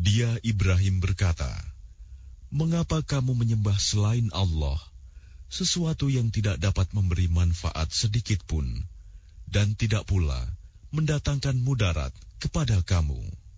Dia Ibrahim berkata, "Mengapa kamu menyembah selain Allah, sesuatu yang tidak dapat memberi manfaat sedikit pun, dan tidak pula mendatangkan mudarat kepada kamu?"